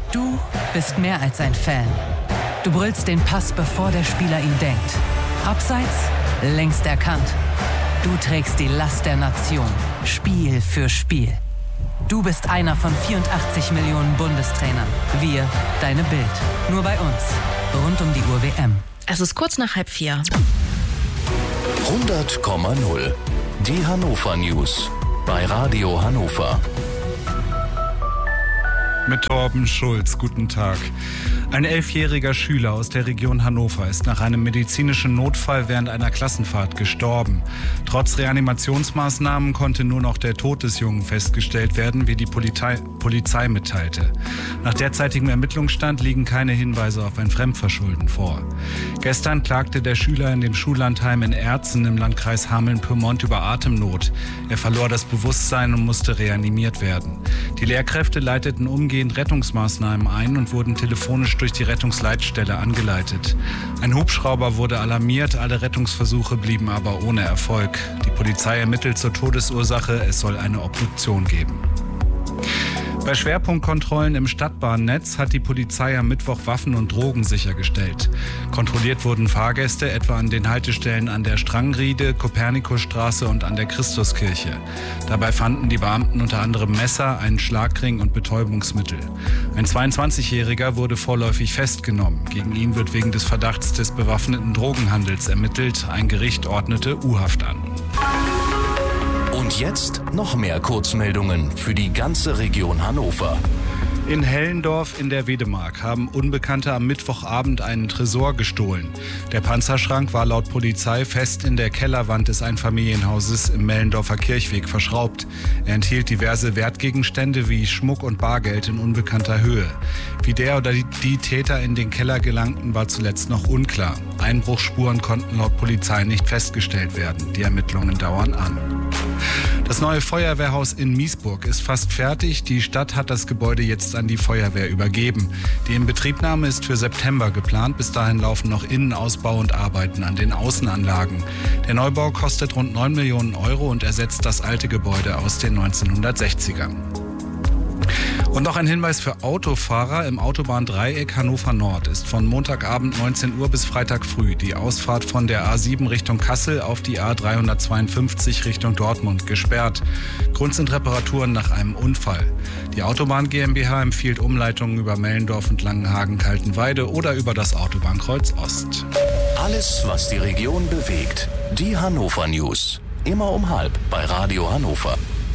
Du bist mehr als ein Fan. Du brüllst den Pass, bevor der Spieler ihn denkt. Abseits, längst erkannt. Du trägst die Last der Nation, Spiel für Spiel. Du bist einer von 84 Millionen Bundestrainern. Wir, deine Bild. Nur bei uns. Rund um die Uhr WM. Es ist kurz nach 3:30. 100,0. Die Hannover News. Bei Radio Hannover. Mit Torben Schulz, guten Tag. Ein 11-jähriger Schüler aus der Region Hannover ist nach einem medizinischen Notfall während einer Klassenfahrt gestorben. Trotz Reanimationsmaßnahmen konnte nur noch der Tod des Jungen festgestellt werden, wie die Polizei mitteilte. Nach derzeitigem Ermittlungsstand liegen keine Hinweise auf ein Fremdverschulden vor. Gestern klagte der Schüler in dem Schullandheim in Erzen im Landkreis Hameln-Pyrmont über Atemnot. Er verlor das Bewusstsein und musste reanimiert werden. Die Lehrkräfte leiteten umgehend Rettungsmaßnahmen ein und wurden telefonisch durch die Rettungsleitstelle angeleitet. Ein Hubschrauber wurde alarmiert, alle Rettungsversuche blieben aber ohne Erfolg. Die Polizei ermittelt zur Todesursache, es soll eine Obduktion geben. Bei Schwerpunktkontrollen im Stadtbahnnetz hat die Polizei am Mittwoch Waffen und Drogen sichergestellt. Kontrolliert wurden Fahrgäste etwa an den Haltestellen an der Strangriede, Kopernikusstraße und an der Christuskirche. Dabei fanden die Beamten unter anderem Messer, einen Schlagring und Betäubungsmittel. Ein 22-Jähriger wurde vorläufig festgenommen. Gegen ihn wird wegen des Verdachts des bewaffneten Drogenhandels ermittelt. Ein Gericht ordnete U-Haft an. Und jetzt noch mehr Kurzmeldungen für die ganze Region Hannover. In Hellendorf in der Wedemark haben Unbekannte am Mittwochabend einen Tresor gestohlen. Der Panzerschrank war laut Polizei fest in der Kellerwand des Einfamilienhauses im Mellendorfer Kirchweg verschraubt. Er enthielt diverse Wertgegenstände wie Schmuck und Bargeld in unbekannter Höhe. Wie der oder die Täter in den Keller gelangten, war zuletzt noch unklar. Einbruchsspuren konnten laut Polizei nicht festgestellt werden. Die Ermittlungen dauern an. Das neue Feuerwehrhaus in Miesburg ist fast fertig. Die Stadt hat das Gebäude jetzt an die Feuerwehr übergeben. Die Inbetriebnahme ist für September geplant. Bis dahin laufen noch Innenausbau und Arbeiten an den Außenanlagen. Der Neubau kostet rund 9 Millionen Euro und ersetzt das alte Gebäude aus den 1960ern. Und noch ein Hinweis für Autofahrer: Im Autobahndreieck Hannover Nord ist von Montagabend 19 Uhr bis Freitag früh die Ausfahrt von der A7 Richtung Kassel auf die A352 Richtung Dortmund gesperrt. Grund sind Reparaturen nach einem Unfall. Die Autobahn GmbH empfiehlt Umleitungen über Mellendorf und Langenhagen-Kaltenweide oder über das Autobahnkreuz Ost. Alles, was die Region bewegt. Die Hannover News. Immer um 12:30 bei Radio Hannover.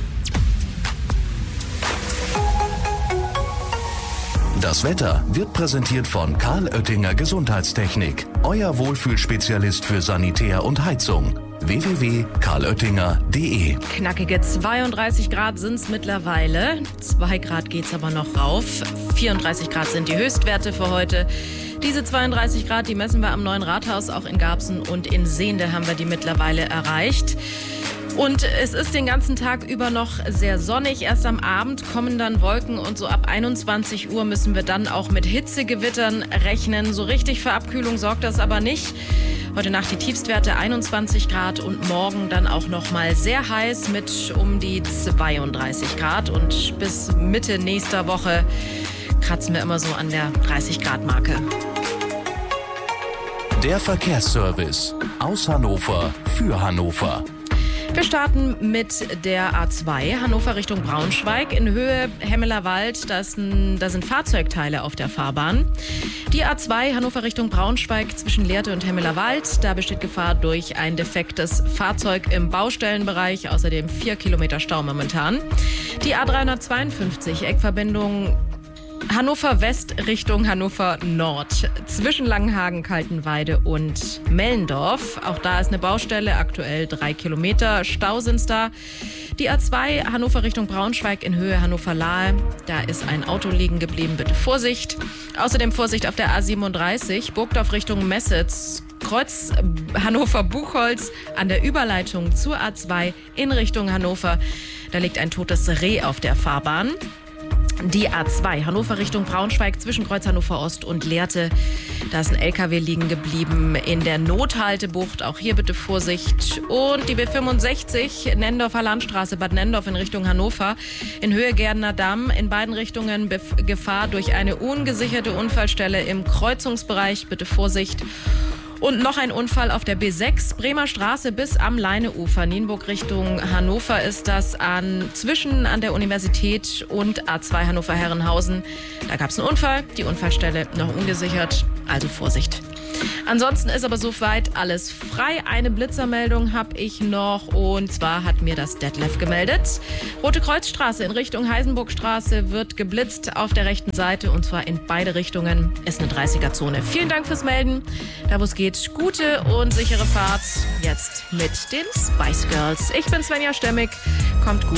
Das Wetter wird präsentiert von Karl Oettinger Gesundheitstechnik. Euer Wohlfühlspezialist für Sanitär und Heizung. www.karloettinger.de. Knackige 32 Grad sind es mittlerweile. 2 Grad geht es aber noch rauf. 34 Grad sind die Höchstwerte für heute. Diese 32 Grad, die messen wir am Neuen Rathaus. Auch in Garbsen und in Sehnde haben wir die mittlerweile erreicht. Und es ist den ganzen Tag über noch sehr sonnig. Erst am Abend kommen dann Wolken und so ab 21 Uhr müssen wir dann auch mit Hitzegewittern rechnen. So richtig für Abkühlung sorgt das aber nicht. Heute Nacht die Tiefstwerte 21 Grad und morgen dann auch noch mal sehr heiß mit um die 32 Grad. Und bis Mitte nächster Woche kratzen wir immer so an der 30-Grad-Marke. Der Verkehrsservice aus Hannover für Hannover. Wir starten mit der A2 Hannover Richtung Braunschweig. In Höhe Hemmeler Wald, da sind Fahrzeugteile auf der Fahrbahn. Die A2 Hannover Richtung Braunschweig zwischen Lehrte und Hemmeler Wald. Da besteht Gefahr durch ein defektes Fahrzeug im Baustellenbereich. Außerdem 4 Kilometer Stau momentan. Die A352 Eckverbindung Hannover West Richtung Hannover Nord. Zwischen Langenhagen, Kaltenweide und Mellendorf. Auch da ist eine Baustelle, aktuell 3 Kilometer. Stau sind's da. Die A2 Hannover Richtung Braunschweig in Höhe Hannover-Lahe. Da ist ein Auto liegen geblieben, bitte Vorsicht. Außerdem Vorsicht auf der A37 Burgdorf Richtung Messitz. Kreuz Hannover-Buchholz an der Überleitung zur A2 in Richtung Hannover. Da liegt ein totes Reh auf der Fahrbahn. Die A2 Hannover Richtung Braunschweig zwischen Kreuz Hannover Ost und Lehrte. Da ist ein LKW liegen geblieben in der Nothaltebucht. Auch hier bitte Vorsicht. Und die B65 Nendorfer Landstraße Bad Nendorf in Richtung Hannover. In Höhe Gärdener Damm. In beiden Richtungen Gefahr durch eine ungesicherte Unfallstelle im Kreuzungsbereich. Bitte Vorsicht. Und noch ein Unfall auf der B6, Bremer Straße bis am Leineufer. Nienburg Richtung Hannover ist das zwischen an der Universität und A2 Hannover-Herrenhausen. Da gab es einen Unfall, die Unfallstelle noch ungesichert, also Vorsicht. Ansonsten ist aber soweit alles frei. Eine Blitzermeldung habe ich noch und zwar hat mir das Detlef gemeldet. Rote Kreuzstraße in Richtung Heisenburgstraße wird geblitzt auf der rechten Seite und zwar in beide Richtungen. Ist eine 30er-Zone. Vielen Dank fürs Melden. Da wo es geht, gute und sichere Fahrt. Jetzt mit den Spice Girls. Ich bin Svenja Stemmig. Kommt gut.